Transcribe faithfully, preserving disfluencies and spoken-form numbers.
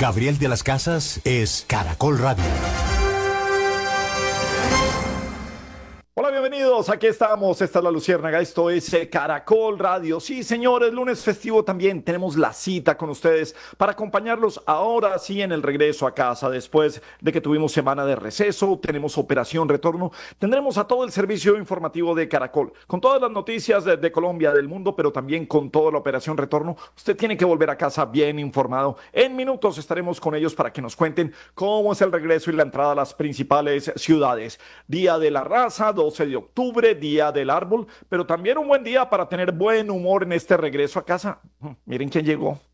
Gabriel de las Casas es Caracol Radio. Hola, bienvenidos. Aquí estamos. Esta es La Luciérnaga. Esto es eh, Caracol Radio. Sí, señores, lunes festivo también. Tenemos la cita con ustedes para acompañarlos ahora sí en el regreso a casa. Después de que tuvimos semana de receso, tenemos operación retorno. Tendremos a todo el servicio informativo de Caracol con todas las noticias de, de Colombia, del mundo, pero también con toda la operación retorno. Usted tiene que volver a casa bien informado. En minutos estaremos con ellos para que nos cuenten cómo es el regreso y la entrada a las principales ciudades. Día de la Raza, doce de octubre, Día del Árbol, pero también un buen día para tener buen humor en este regreso a casa. Miren quién llegó.